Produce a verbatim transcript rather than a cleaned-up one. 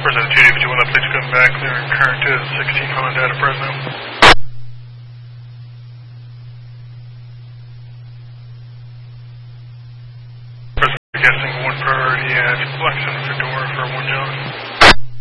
President two D fifty-one, please come back. Clearing current is sixteen Honda out of Fresno. President, guessing one priority at Blackstone Fedora for one John.